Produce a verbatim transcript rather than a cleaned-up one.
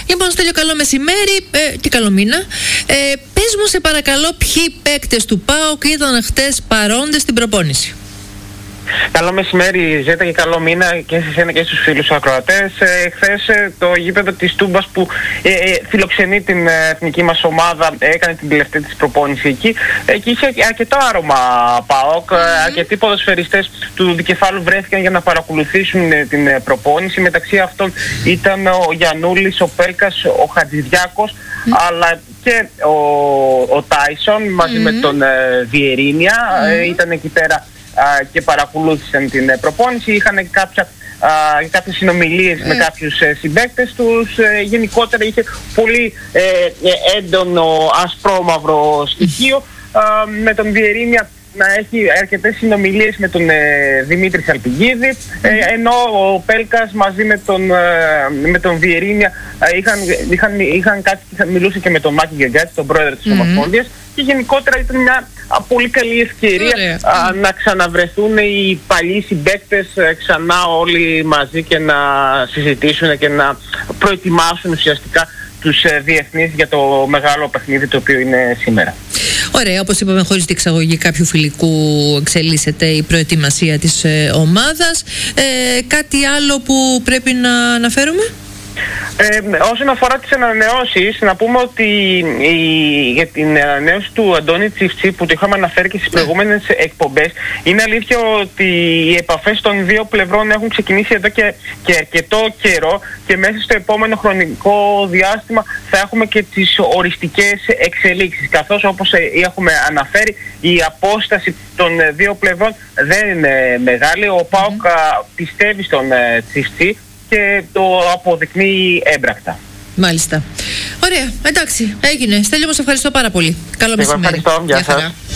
Λοιπόν, Στέλιο, καλό μεσημέρι ε, και καλό μήνα. Ε, πες μου, σε παρακαλώ, ποιοι παίκτες του ΠΑΟΚ ήταν χτες παρόντες στην προπόνηση? Καλό μεσημέρι, Ζέτα, και καλό μήνα και σε εσένα και στους φίλους ακροατές. Ε, χθες ε, το γήπεδο της Τούμπας που ε, ε, φιλοξενεί την ε, εθνική μας ομάδα έκανε την τελευταία της προπόνηση εκεί ε, και είχε αρκετό άρωμα ΠΑΟΚ. Mm-hmm. Αρκετοί ποδοσφαιριστές του δικεφάλου βρέθηκαν για να παρακολουθήσουν ε, την ε, προπόνηση. Μεταξύ αυτών ήταν ο Γιαννούλης, ο Πέλκας, ο Χατζηδιάκος, mm-hmm. αλλά και ο, ο Τάισον μαζί mm-hmm. με τον ε, Βιερίνια. Mm-hmm. ε, ήταν εκεί πέρα και παρακολούθησαν την προπόνηση. Είχαν κάποια, α, κάποιες συνομιλίες mm. με κάποιους ε, συμπαίκτες τους. Ε, γενικότερα είχε πολύ ε, ε, έντονο ασπρόμαυρο στοιχείο. Α, με τον Βιερίνια να έχει αρκετές συνομιλίες με τον ε, Δημήτρη Σαλπιγίδη, ε, ενώ ο Πέλκας μαζί με τον, ε, με τον Βιερίνια ε, είχαν, είχαν, είχαν κάτι, μιλούσε και με τον Μάκη Γεωργιάτη, τον πρόεδρο της mm. Ομοσπονδίας, και γενικότερα ήταν μια α, πολύ καλή ευκαιρία α, να ξαναβρεθούν οι παλιοί συμπαίκτες ξανά όλοι μαζί και να συζητήσουν και να προετοιμάσουν ουσιαστικά τους ε, διεθνείς για το μεγάλο παιχνίδι το οποίο είναι σήμερα. Ωραία, όπως είπαμε, χωρίς διεξαγωγή κάποιου φιλικού εξελίσσεται η προετοιμασία της ε, ομάδας. Ε, κάτι άλλο που πρέπει να αναφέρουμε? Ε, όσον αφορά τις ανανεώσεις, να πούμε ότι η, για την ανανέωση του Αντώνη Τσιφτσί που το είχαμε αναφέρει και στις προηγούμενες εκπομπές, είναι αλήθεια ότι οι επαφές των δύο πλευρών έχουν ξεκινήσει εδώ και, και αρκετό καιρό, και μέσα στο επόμενο χρονικό διάστημα θα έχουμε και τις οριστικές εξελίξεις, καθώς όπως έχουμε αναφέρει η απόσταση των δύο πλευρών δεν είναι μεγάλη. Ο ΠΑΟΚ mm. πιστεύει στον Τσιφτσί και το αποδεικνύει έμπρακτα. Μάλιστα. Ωραία, εντάξει, έγινε. Στέλιο, μου σε ευχαριστώ πάρα πολύ. Καλό μεσημέρι. Ευχαριστώ, γεια σας.